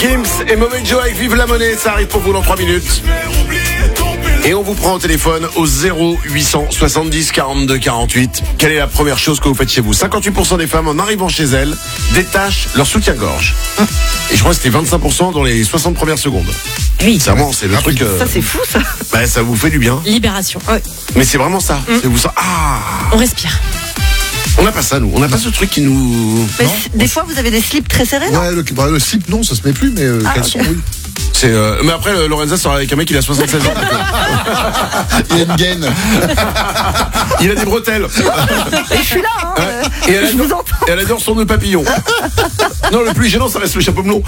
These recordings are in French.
Gims et Mauvais Joe avec Vive la Monnaie, ça arrive pour vous dans 3 minutes. Et on vous prend au téléphone au 0800 70 42 48. Quelle est la première chose que vous faites chez vous? 58% des femmes, en arrivant chez elles, détachent leur soutien-gorge. Et je crois que c'était 25% dans les 60 premières secondes. Oui. C'est vraiment, c'est le truc. Ça, c'est fou, ça. Bah, ça vous fait du bien. Libération. Ouais. Mais c'est vraiment ça. C'est vous ça. Ah. On respire. On n'a pas ça, nous. On n'a pas ce truc qui nous. Mais des fois, vous avez des slips très serrés, non? Ouais, le slip, non, ça se met plus, mais caleçon, ok. oui. C'est mais après, Lorenza sort avec un mec, il a 76 ans. Il a une gaine. Il a des bretelles. Et je suis là, hein. Et elle je vous entends. elle adore son nœud papillon. Non, le plus gênant, ça reste le chapeau melon.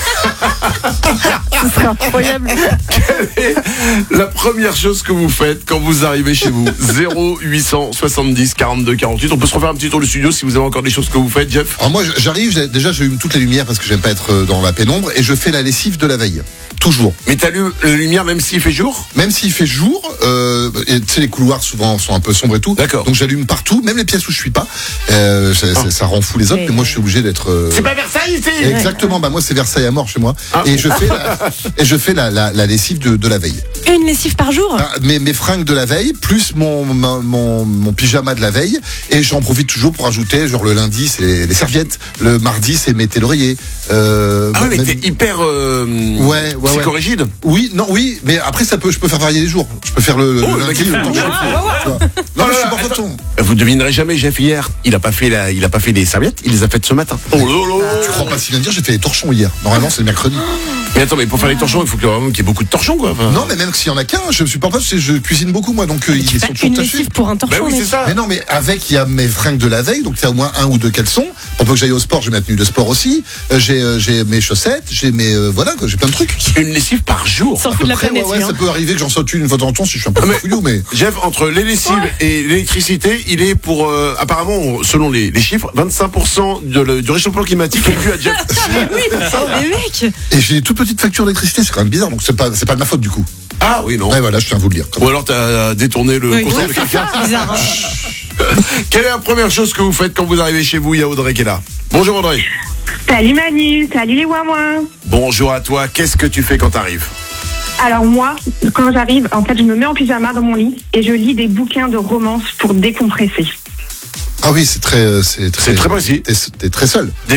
Ce serait incroyable. Quelle est la première chose que vous faites quand vous arrivez chez vous? 0800 70 42 48. On peut se refaire un petit tour du studio si vous avez encore des choses que vous faites, Jeff. Alors moi, j'arrive, déjà, j'allume toutes les lumières parce que j'aime pas être dans la pénombre et je fais la lessive de la veille. Toujours. Mais t'allumes la lumière même s'il fait jour? Même s'il fait jour, et tu sais, les couloirs souvent sont un peu sombres et tout. D'accord. Donc j'allume partout, même les pièces où je suis pas. Ça rend fou les autres, mais moi je suis obligé d'être. C'est pas Versailles ici. Exactement. Bah moi c'est Versailles à mort chez moi. Et je fais la lessive de la veille. Une lessive par jour? Mes fringues de la veille, plus mon pyjama de la veille, et j'en profite toujours pour ajouter, genre le lundi c'est les serviettes, le mardi c'est mes l'oreiller. Mais t'es hyper ouais. psychorigide. Oui, mais après je peux faire varier les jours. Je peux faire le lundi. Non, je suis pas content. Vous devinerez jamais, Jeff, hier, il a pas fait des serviettes, il les a faites ce matin. Oh là là. Tu crois pas si bien dire, j'ai fait les torchons hier. Normalement c'est le mercredi. Mais attends, mais pour faire les torchons, il faut qu'il y ait beaucoup de torchons, quoi. Enfin... Non, mais même s'il y en a qu'un, je me suis pas parce que je cuisine beaucoup moi, donc ils sont toujours Une tachés. lessive pour un torchon. Bah oui, c'est ça. Mais non, mais avec, il y a mes fringues de la veille, donc il y a au moins un ou deux caleçons. Pour peu que j'aille au sport, j'ai ma tenue de sport aussi. J'ai mes chaussettes, j'ai mes, voilà, quoi, j'ai plein de trucs. Une lessive par jour. S'en fout de la Après, planète. ouais, ça peut arriver que j'en saute une fois de temps si je suis un peu fouillou, mais. Jeff, entre les lessives et l'électricité, il est pour, apparemment, selon les chiffres, 25% du réchauffement climatique est dû à Jeff. Oui, mais mec. Et j'ai des toutes petites factures d'électricité, c'est quand même bizarre, donc c'est pas de ma faute du coup. Ah oui, non. Ouais, voilà, je tiens à vous le dire. Ou alors t'as détourné le conseil de quelqu'un. Bizarre. Hein. Quelle est la première chose que vous faites quand vous arrivez chez vous? Il y a Audrey qui est là. Bonjour Audrey. Salut Manu, salut les ouin-ouin. Bonjour à toi. Qu'est-ce que tu fais quand t'arrives? Alors moi, quand j'arrive, en fait, je me mets en pyjama dans mon lit et je lis des bouquins de romance pour décompresser. Ah oui, c'est très précis. T'es très seul. Jeff.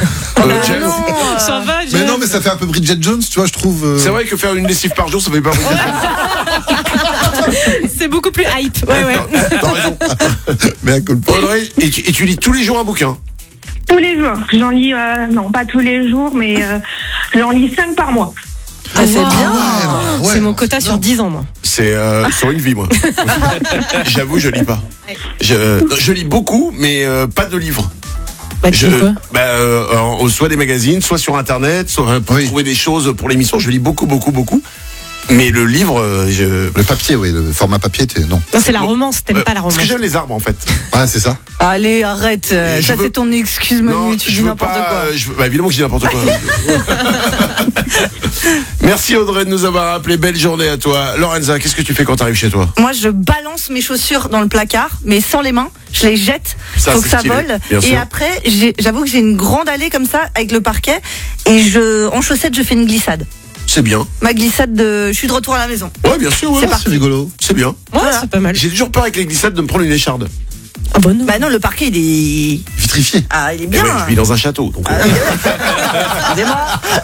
Ça va, Jeff. Mais non, mais ça fait un peu Bridget Jones, tu vois, je trouve. C'est vrai que faire une lessive par jour, ça fait pas Bridget Jones. C'est beaucoup plus hype. Ouais. T'as raison. Mais à coup de poing. Audrey, et tu lis tous les jours un bouquin? Tous les jours. J'en lis, non pas tous les jours, mais j'en lis 5 par mois. Ah, c'est bien. ouais, C'est mon ouais, quota sur 10 ans, moi. C'est sur une vie, moi. J'avoue, je lis pas. Je lis beaucoup, mais pas de livres. Bah, tu lis quoi? Soit des magazines, soit sur Internet, soit pour trouver des choses pour l'émission. Je lis beaucoup. Mais le livre, Le papier, oui, le format papier, non. Non, c'est la romance. T'aimes pas la romance? Parce que j'aime les arbres, en fait. Ouais, c'est ça. Allez, arrête. Ça, c'est ton excuse, Manu. Tu dis n'importe quoi. Évidemment que je dis n'importe quoi. Merci Audrey de nous avoir appelé. Belle journée à toi. Lorenza, qu'est-ce que tu fais quand t'arrives chez toi? Moi, je balance mes chaussures dans le placard, mais sans les mains. Je les jette. Ça, faut que c'est ça stylé, vole. bien sûr. Et après, j'avoue que j'ai une grande allée comme ça, avec le parquet. Et en chaussettes, je fais une glissade. C'est bien. Ma glissade je suis de retour à la maison. Ouais, bien sûr. Ouais, C'est parti. C'est rigolo. C'est bien. Ouais, Voilà. c'est pas mal. J'ai toujours peur avec les glissades de me prendre une écharde. Ah bon, non. Bah non, le parquet, il est. Vitrifié. Ah, il est Et bien. ouais, je vis dans un château. Donc, Excusez-moi.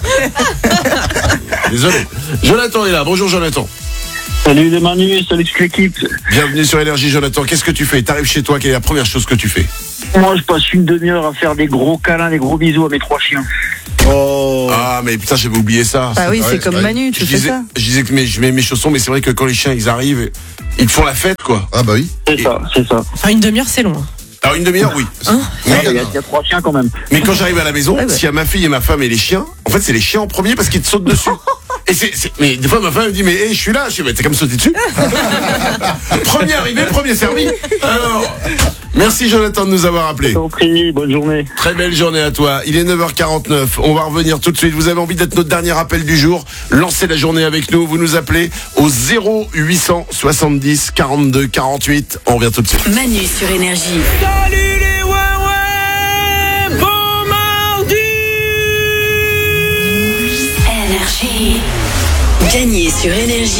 désolé. Jonathan est là. Bonjour Jonathan. Salut les Manu, salut toute l'équipe. Bienvenue sur Énergie Jonathan. Qu'est-ce que tu fais? T'arrives chez toi, quelle est la première chose que tu fais? Moi je passe une demi-heure à faire des gros câlins, des gros bisous à mes 3 chiens. Oh. Ah mais putain, j'avais oublié ça. Bah oui, Ouais, c'est comme ouais. Manu, tu Je fais disais, ça. je disais que je mets mes chaussons, mais c'est vrai que quand les chiens ils arrivent, ils font la fête quoi. Ah bah oui. C'est ça. Enfin, une demi-heure, c'est long. Hein. Alors une demi-heure, oui. Il y a 3 chiens quand même. Mais quand j'arrive à la maison, Ouais, ouais. s'il y a ma fille et ma femme et les chiens, en fait c'est les chiens en premier parce qu'ils te sautent dessus. Et mais des fois ma femme me dit mais je suis là, je suis mais t'es comme sauter dessus. Premier arrivé, premier servi. Alors, merci Jonathan de nous avoir appelés. Compris, bonne journée. Très belle journée à toi. Il est 9h49. On va revenir tout de suite. Vous avez envie d'être notre dernier appel du jour? Lancez la journée avec nous. Vous nous appelez au 0800 70 42 48. On revient tout de suite. Manu sur Énergie. Salut les ouin-ouin, bon mardi. Énergie. Gagnez sur Énergie